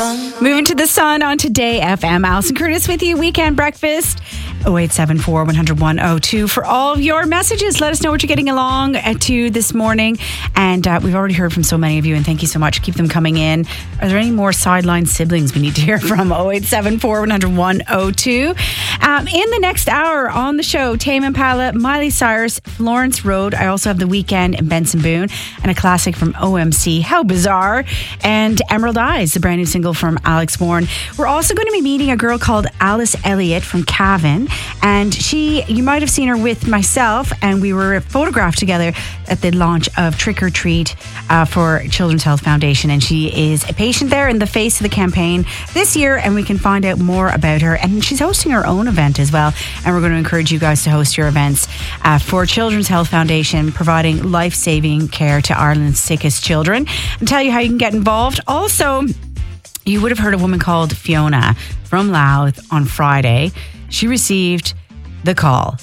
Moving to the sun on Today FM. Alison Curtis with you. Weekend breakfast. 0874 100 102 for all of your messages. Let us know what you're getting along to this morning. And we've already heard from so many of you, and thank you so much. Keep them coming in. Are there any more sideline siblings we need to hear from? 0874 100 102. In the next hour on the show, Tame Impala, Miley Cyrus, Florence Road. I also have The Weeknd and Benson Boone, and a classic from OMC, How Bizarre, and Emerald Eyes, the brand new single from Alex Warren. We're also going to be meeting a girl called Alice Elliott from Cavan. And you might have seen her with myself, and we were photographed together at the launch of Trick or Treat for Children's Health Foundation. And she is a patient there in the face of the campaign this year, and we can find out more about her. And she's hosting her own event as well. And we're going to encourage you guys to host your events for Children's Health Foundation, providing life-saving care to Ireland's sickest children. And tell you how you can get involved. Also, you would have heard a woman called Fiona from Louth on Friday. She received the call,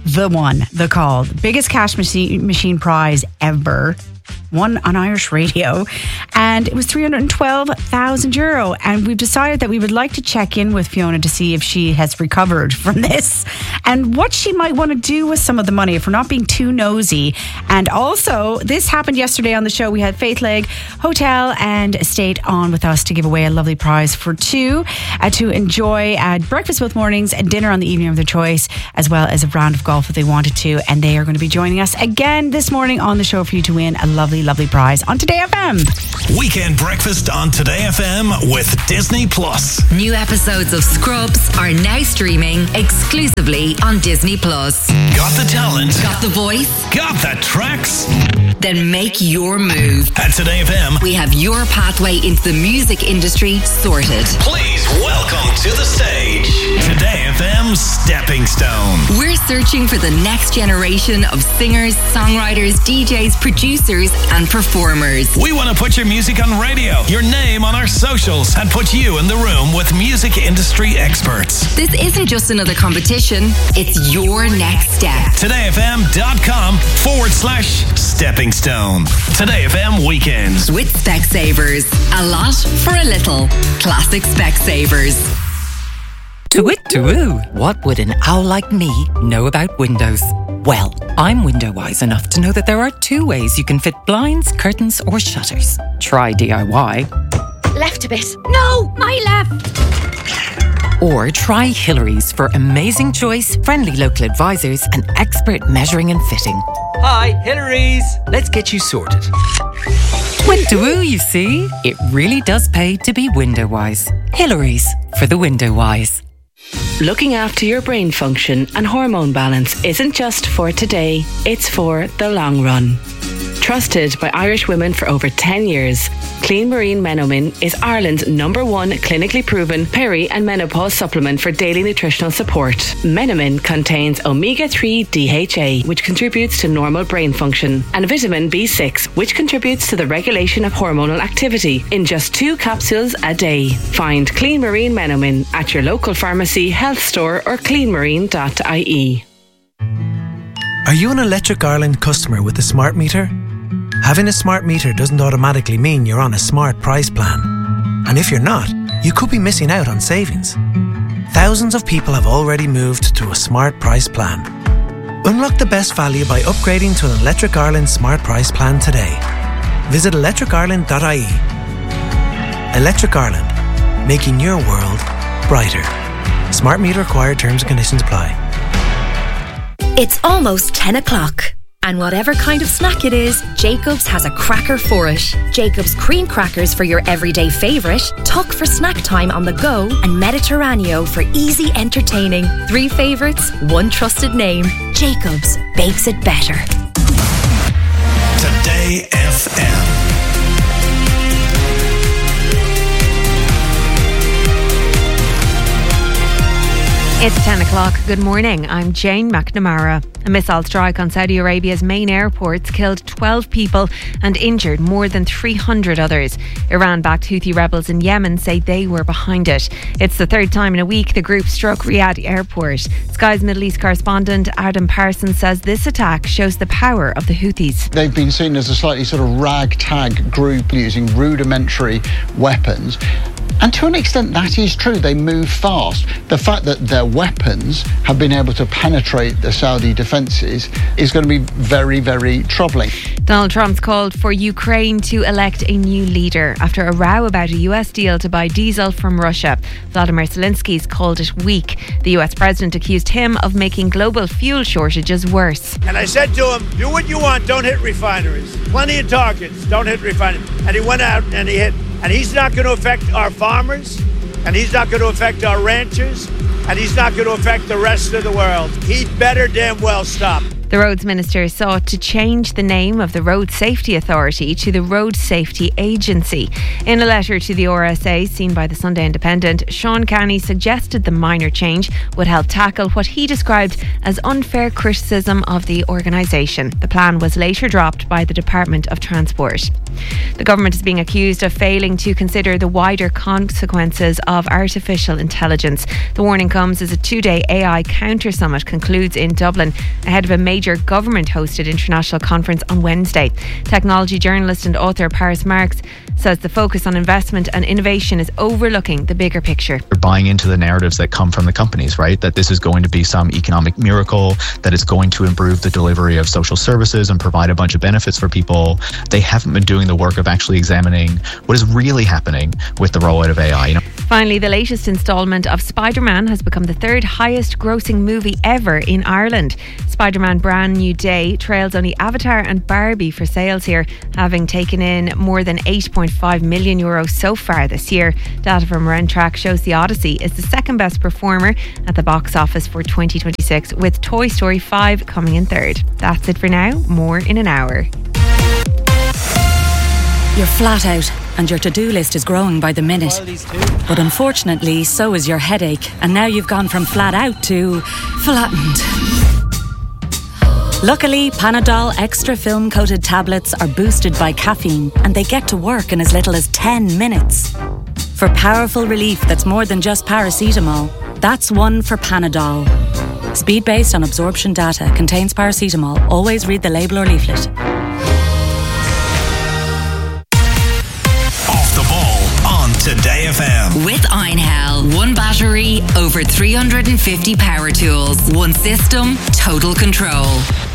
the biggest cash machine prize ever, won on Irish radio, and it was €312,000. And we've decided that we would like to check in with Fiona to see if she has recovered from this and what she might want to do with some of the money, if we're not being too nosy. And also, this happened yesterday on the show. We had Faith Leg Hotel and Estate on with us to give away a lovely prize for two to enjoy at breakfast both mornings and dinner on the evening of their choice, as well as a round of golf if they wanted to. And they are going to be joining us again this morning on the show for you to win a lovely prize on Today FM. Weekend breakfast on Today FM with Disney Plus. New episodes of Scrubs are now streaming exclusively on Disney Plus. Got the talent? Got the voice? Got the tracks? Then make your move. At Today FM, we have your pathway into the music industry sorted. Please welcome to the stage Today FM's Stepping Stone. We're searching for the next generation of singers, songwriters, DJs, producers, and performers. We want to put your music on radio, your name on our socials, and put you in the room with music industry experts. This isn't just another competition, it's your next step. TodayFM.com/Stepping Stone. Today FM Weekends. With Specsavers. A lot for a little. Classic Specsavers. To-wit-to-woo. What would an owl like me know about windows? Well, I'm window-wise enough to know that there are two ways you can fit blinds, curtains or shutters. Try DIY. Left a bit. No, my left. Or try Hillary's for amazing choice, friendly local advisors and expert measuring and fitting. Hi, Hillary's. Let's get you sorted. Window-woo, you see? It really does pay to be window-wise. Hillary's for the window-wise. Looking after your brain function and hormone balance isn't just for today, it's for the long run. Trusted by Irish women for over 10 years, Clean Marine Menomin is Ireland's #1 clinically proven peri and menopause supplement for daily nutritional support. Menomin contains omega-3 DHA, which contributes to normal brain function, and vitamin B6, which contributes to the regulation of hormonal activity, in just 2 capsules a day. Find Clean Marine Menomin at your local pharmacy, health store or cleanmarine.ie. Are you an Electric Ireland customer with a smart meter? Having a smart meter doesn't automatically mean you're on a smart price plan. And if you're not, you could be missing out on savings. Thousands of people have already moved to a smart price plan. Unlock the best value by upgrading to an Electric Ireland smart price plan today. Visit electricireland.ie. Electric Ireland, making your world brighter. Smart meter required, terms and conditions apply. It's almost 10 o'clock. And whatever kind of snack it is, Jacobs has a cracker for it. Jacobs cream crackers for your everyday favourite, Tuck for snack time on the go, and Mediterraneo for easy entertaining. 3 favourites, 1 trusted name. Jacobs bakes it better. Today FM. It's 10 o'clock. Good morning. I'm Jane McNamara. A missile strike on Saudi Arabia's main airports killed 12 people and injured more than 300 others. Iran-backed Houthi rebels in Yemen say they were behind it. It's the 3rd time in a week the group struck Riyadh Airport. Sky's Middle East correspondent Adam Parsons says this attack shows the power of the Houthis. They've been seen as a slightly sort of ragtag group using rudimentary weapons. And to an extent, that is true. They move fast. The fact that their weapons have been able to penetrate the Saudi defences is going to be very, very troubling. Donald Trump's called for Ukraine to elect a new leader after a row about a US deal to buy diesel from Russia. Vladimir Zelensky's called it weak. The US president accused him of making global fuel shortages worse. And I said to him, do what you want, don't hit refineries. Plenty of targets, don't hit refineries. And he went out and he hit. And he's not going to affect our farmers, and he's not going to affect our ranchers, and he's not going to affect the rest of the world. He'd better damn well stop. The Roads Minister sought to change the name of the Road Safety Authority to the Road Safety Agency. In a letter to the RSA seen by the Sunday Independent, Sean Canny suggested the minor change would help tackle what he described as unfair criticism of the organisation. The plan was later dropped by the Department of Transport. The government is being accused of failing to consider the wider consequences of artificial intelligence. The warning comes as a 2-day AI counter summit concludes in Dublin ahead of a major government-hosted international conference on Wednesday. Technology journalist and author Paris Marx says the focus on investment and innovation is overlooking the bigger picture. They're buying into the narratives that come from the companies, right? That this is going to be some economic miracle, that it's going to improve the delivery of social services and provide a bunch of benefits for people. They haven't been doing the work of actually examining what is really happening with the rollout of AI. Finally, the latest instalment of Spider-Man has become the third highest grossing movie ever in Ireland. Spider-Man Brand New Day trails only Avatar and Barbie for sales here, having taken in more than €8.5 million so far this year. Data from Rentrack shows The Odyssey is the second best performer at the box office for 2026, with Toy Story 5 coming in third. That's it for now. More in an hour. You're flat out and your to-do list is growing by the minute. But unfortunately, so is your headache. And now you've gone from flat out to flattened. Luckily, Panadol Extra Film Coated tablets are boosted by caffeine and they get to work in as little as 10 minutes. For powerful relief that's more than just paracetamol, that's one for Panadol. Speed based on absorption data, contains paracetamol. Always read the label or leaflet. Today FM. With Einhell, one battery, over 350 power tools, one system, total control.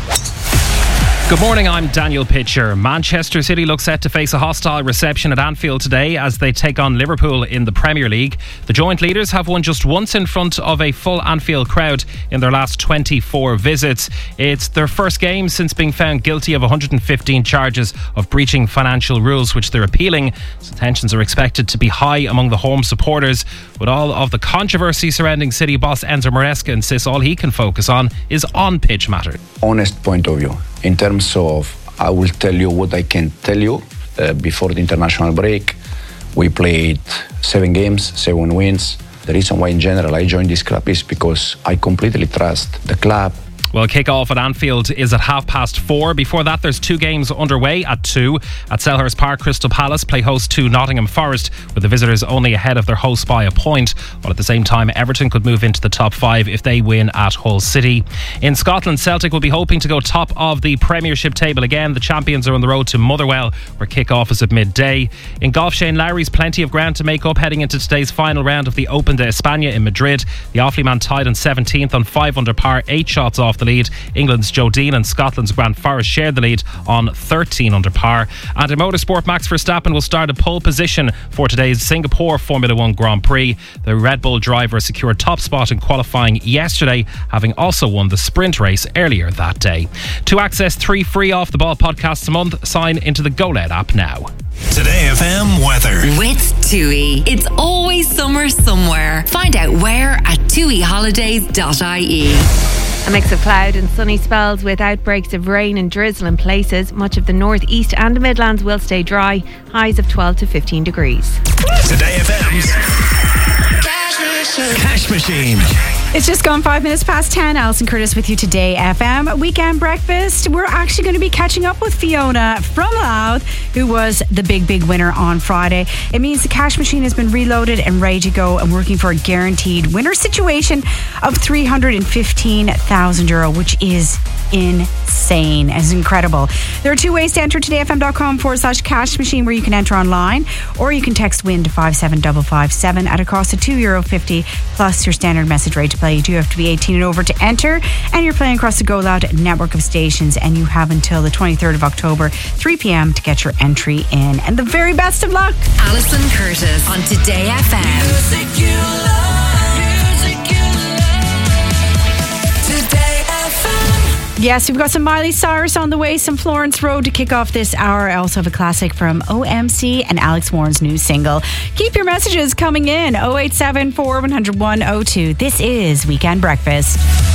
Good morning, I'm Daniel Pitcher. Manchester City look set to face a hostile reception at Anfield today as they take on Liverpool in the Premier League. The joint leaders have won just once in front of a full Anfield crowd in their last 24 visits. It's their first game since being found guilty of 115 charges of breaching financial rules, which they're appealing. So tensions are expected to be high among the home supporters. With all of the controversy surrounding City boss Enzo Maresca insists all he can focus on is on-pitch matters. Honest point of view. In terms of, I will tell you what I can tell you. Before the international break, we played 7 games, 7 wins. The reason why in general I joined this club is because I completely trust the club. Well, kick-off at Anfield is at 4:30. Before that, there's 2 games underway at 2. At Selhurst Park, Crystal Palace play host to Nottingham Forest, with the visitors only ahead of their hosts by a point. While at the same time, Everton could move into the top 5 if they win at Hull City. In Scotland, Celtic will be hoping to go top of the Premiership table again. The champions are on the road to Motherwell, where kick-off is at midday. In golf, Shane Lowry's plenty of ground to make up heading into today's final round of the Open de España in Madrid. The Offaly man tied in 17th on 5 under par, 8 shots off the lead. England's Joe Dean and Scotland's Grant Forrest shared the lead on 13 under par. And in motorsport, Max Verstappen will start at pole position for today's Singapore Formula 1 Grand Prix. The Red Bull driver secured top spot in qualifying yesterday, having also won the sprint race earlier that day. To access 3 free Off the Ball podcasts a month, sign into the GoLed app now. Today FM weather. With TUI. It's always summer somewhere. Find out where at tuiholidays.ie. A mix of cloud and sunny spells with outbreaks of rain and drizzle in places. Much of the northeast and the Midlands will stay dry. Highs of 12 to 15 degrees. Today FM's Cash Machine. It's just gone 5 minutes past 10. Alison Curtis with you today, FM. Weekend Breakfast. We're actually going to be catching up with Fiona from Louth, who was the big winner on Friday. It means the cash machine has been reloaded and ready to go and working for a guaranteed winner situation of €315,000, which is insane. It's incredible. There are two ways to enter todayfm.com/cash machine, where you can enter online, or you can text WIN to 57557 at a cost of €2.50 plus your standard message rate to play. You do have to be 18 and over to enter, and you're playing across the Go Loud network of stations, and you have until the 23rd of October, 3 p.m. to get your entry in. And the very best of luck. Alison Curtis on Today FM. Music you love, music you love. Today FM. Yes, we've got some Miley Cyrus on the way, some Florence Road to kick off this hour. I also have a classic from OMC and Alex Warren's new single. Keep your messages coming in, 0874 100 102. This is Weekend Breakfast.